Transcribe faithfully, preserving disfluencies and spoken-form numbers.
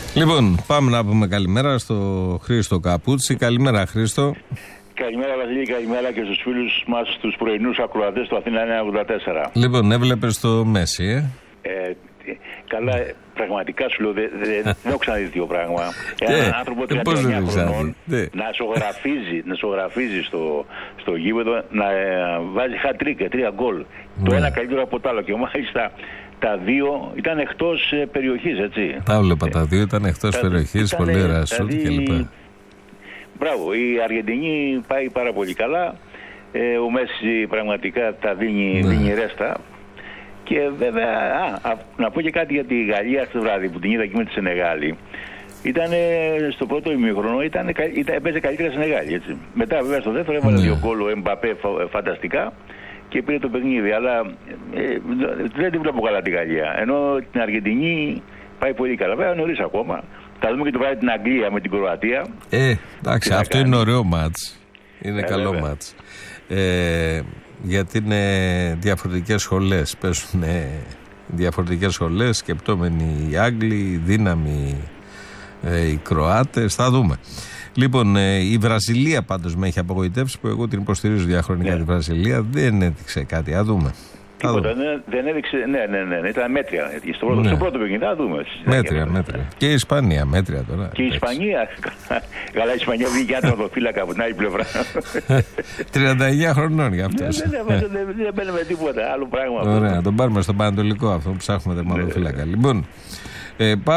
Λοιπόν, πάμε να πούμε καλημέρα στο Χρήστο Καπούτσι. Καλημέρα, Χρήστο. Καλημέρα, Βασίλη, καλημέρα και στους φίλους μας, τους πρωινούς ακροατές του Αθήνα εννιακόσια ογδόντα τέσσερα. Λοιπόν, έβλεπες το Μέση, ε? ε καλά, πραγματικά σου λέω, δεν δε, δε έχω ξαναδεί τέτοιο πράγμα. Έναν άνθρωπο τριάντα εννέα χρονών να ζωγραφίζει, να ζωγραφίζει στο, στο γήπεδο, να ε, βάζει χατρίκ, τρία γκολ. Ναι. Το ένα καλύτερο από το άλλο και μάλιστα τα δύο ήταν εκτός ε, περιοχής, έτσι. Τα έβλεπα, τα δύο ήταν εκτός τα, περιοχής, ήταν, πολύ ωραία σούτ δηλαδή, κλπ. Μπράβο, η Αργεντινή πάει πάρα πολύ καλά. Ε, ο Μέση πραγματικά τα δίνει, ναι. δίνει ρέστα. Και βέβαια, α, α, να πω και κάτι για τη Γαλλία αυτό το βράδυ που την είδα εκεί με τη Σενεγάλη. Ήταν στο πρώτο ημίχρονο, ήταν, ήταν, έπαιζε καλύτερα Σενεγάλη, έτσι. Μετά βέβαια στο δεύτερο έβαλε δύο γκολ ο Εμπαπέ φανταστικά και πήρε το παιχνίδι. Αλλά ε, δεν την βλέπω καλά τη Γαλλία. Ενώ την Αργεντινή πάει πολύ καλά. Βέβαια νωρίς ακόμα. Θα δούμε και το βράδυ την Αγγλία με την Κροατία. Ε, εντάξει, αυτό είναι ωραίο μάτς. Είναι ε, καλό βέβαια. μάτς. Ε, γιατί είναι διαφορετικές σχολές. Παίζουν διαφορετικές σχολές. Σκεπτόμενοι οι Άγγλοι, οι δύναμοι ε, οι Κροάτες. Θα δούμε. Λοιπόν, ε, η Βραζιλία πάντως με έχει απογοητεύσει, που εγώ την υποστηρίζω διαχρονικά. Yeah. Τη Βραζιλία δεν έδειξε κάτι. Α δούμε. Τίποτα, δεν, δεν έδειξε, ναι, ναι, ναι, ήταν μέτρια. Στο πρώτο, ναι. στο πρώτο παιχνίδι, θα δούμε. Μέτρια, μέτρια. Και η Ισπανία, μέτρια τώρα. Και η Ισπανία, καλά, η Ισπανία βγήκε άτροδοφύλακα από την άλλη πλευρά. τριάντα εννέα χρονών για αυτό. Δεν μπαίνουμε τίποτα, άλλο πράγμα. Ωραία, τον πάρουμε στον Πανατολικό αυτό που ψάχνουμε τερματοφύλακα. Λοιπόν.